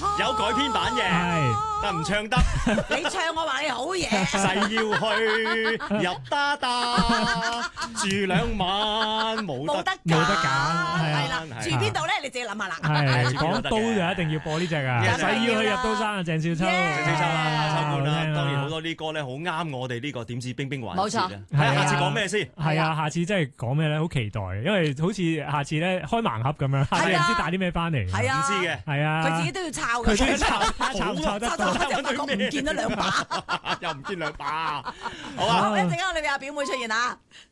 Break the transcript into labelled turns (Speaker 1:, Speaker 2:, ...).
Speaker 1: 有改編版嘅，但唔唱得。
Speaker 2: 你唱我話你好嘢。
Speaker 1: 誓要去入打打，住2晚冇得
Speaker 2: 揀，
Speaker 3: 係
Speaker 2: 啦。住邊度咧？你自己諗下啦。
Speaker 3: 係講刀就一定要播呢隻啊！誓要去入刀山啊，鄭少秋，
Speaker 1: 鄭少秋啦，秋官啦，當然好多啲歌咧，好啱我哋呢個點知冰冰環節啊！係下次講咩先？
Speaker 3: 係啊，下次真係講咩咧？好期待，因為好似下次咧開盲盒咁樣，下次唔知帶啲咩翻嚟。
Speaker 2: 係啊，
Speaker 1: 唔知嘅。
Speaker 3: 係啊，
Speaker 2: 佢自己都要抄嘅。
Speaker 3: 佢都要抄唔抄得到？
Speaker 2: 唔見咗2把，
Speaker 1: 又唔見2把。
Speaker 2: 好啊！一陣間我哋俾阿表妹出現啊！